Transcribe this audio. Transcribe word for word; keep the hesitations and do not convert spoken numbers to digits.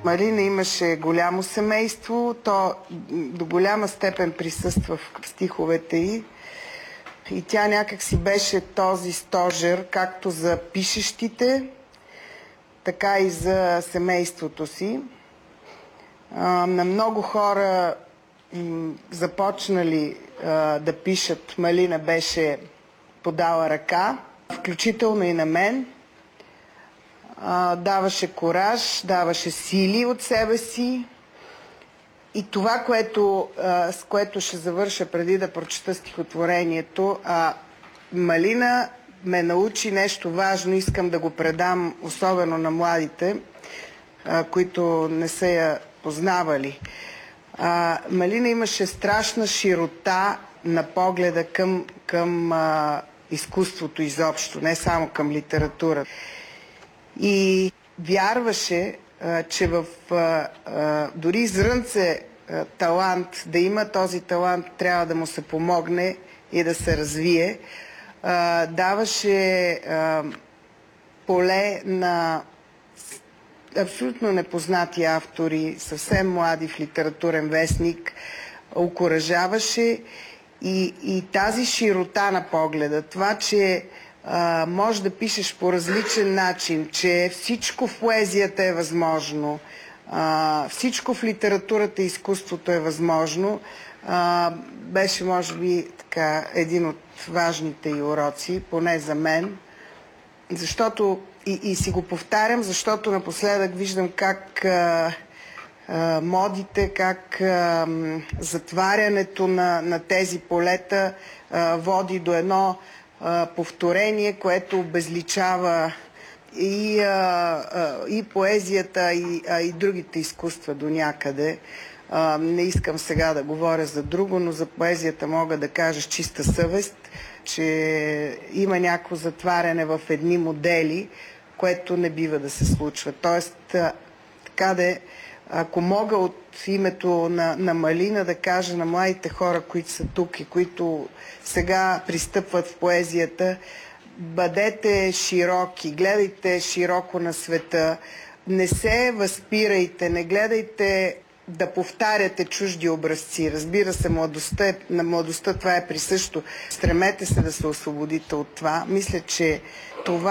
Малина имаше голямо семейство, то до голяма степен присъства в стиховете й и тя някак си беше този стожер, както за пишещите, така и за семейството си. А, на много хора м, започнали а, да пишат, Малина беше подала ръка, включително и на мен. А, даваше кураж, даваше сили от себе си. И това, което, а, с което ще завърша преди да прочета стихотворението, а, Малина ме научи нещо важно, искам да го предам особено на младите, а, които не са я познавали. А, Малина имаше страшна широта на погледа към, към а, изкуството изобщо, не само към литература. И вярваше, а, че в а, а, дори зрънце а, талант, да има този талант, трябва да му се помогне и да се развие. А, даваше а, поле на абсолютно непознати автори, съвсем млади в литературен вестник, окуражаваше и, и тази широта на погледа, това, че а, може да пишеш по различен начин, че всичко в поезията е възможно, а, всичко в литературата и изкуството е възможно, а, беше, може би, така, един от важните й уроци, поне за мен, защото И, и си го повтарям, защото напоследък виждам как а, а, модите, как а, затварянето на, на тези полета а, води до едно а, повторение, което обезличава и, а, а, и поезията, и, а, и другите изкуства до някъде. А, не искам сега да говоря за друго, но за поезията мога да кажа с чиста съвест, че има някакво затваряне в едни модели, което не бива да се случва. Тоест, така да, ако мога от името на, на Малина да кажа на младите хора, които са тук и които сега пристъпват в поезията, бъдете широки, гледайте широко на света, не се възпирайте, не гледайте да повтаряте чужди образци. Разбира се, младостта е, на младостта това е присъщо. Стремете се да се освободите от това. Мисля, че това